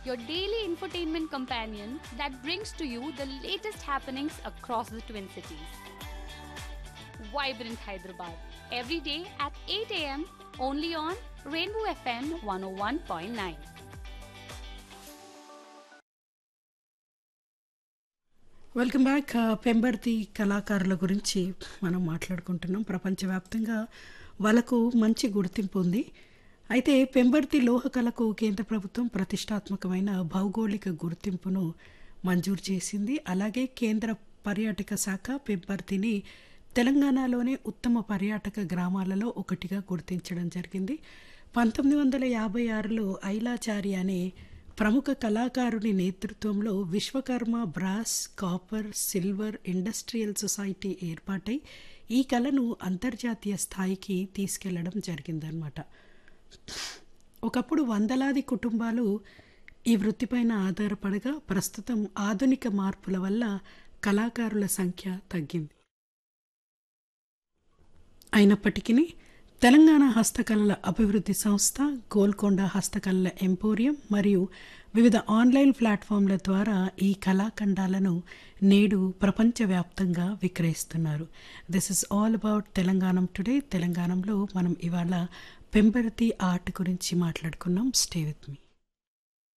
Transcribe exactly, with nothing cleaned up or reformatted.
your daily infotainment companion that brings to you the latest happenings across the Twin Cities. Vibrant Hyderabad, every day at eight a m only on Rainbow F M one oh one point nine. Welcome back. Pembarthi కళాకారుల గురించి మనం మాట్లాడుకుంటున్నాం. ప్రపంచవ్యాప్తంగా వాళ్ళకు మంచి గుర్తింపు ఉంది. అయితే పెంబర్తి లోహ కళకు కేంద్ర ప్రభుత్వం ప్రతిష్టాత్మకమైన భౌగోళిక గుర్తింపును మంజూరు చేసింది. అలాగే కేంద్ర పర్యాటక శాఖ పెంబర్తిని తెలంగాణలోనే ఉత్తమ పర్యాటక గ్రామాలలో ఒకటిగా గుర్తించడం జరిగింది. పంతొమ్మిది వందల యాభై ఆరులో ఐలాచారి అనే ప్రముఖ కళాకారుని నేతృత్వంలో Vishwakarma brass, copper, silver industrial society ఏర్పాటై ఈ కళను అంతర్జాతీయ స్థాయికి తీసుకెళ్లడం జరిగిందనమాట. ఒకప్పుడు వందలాది కుటుంబాలు ఈ వృత్తిపైన ఆధారపడగా ప్రస్తుతం ఆధునిక మార్పుల వల్ల కళాకారుల సంఖ్య తగ్గింది. అయినప్పటికీ తెలంగాణ హస్తకళల అభివృద్ధి సంస్థ, గోల్కొండ హస్తకళల ఎంపోరియం మరియు వివిధ ఆన్లైన్ ప్లాట్ఫామ్ల ద్వారా ఈ కళాఖండాలను నేడు ప్రపంచవ్యాప్తంగా విక్రయిస్తున్నారు. This is all about Telangana today. తెలంగాణలో మనం ఇవాళ పెంబర్తి ఆర్ట్ గురించి మాట్లాడుకున్నాం. Stay with me.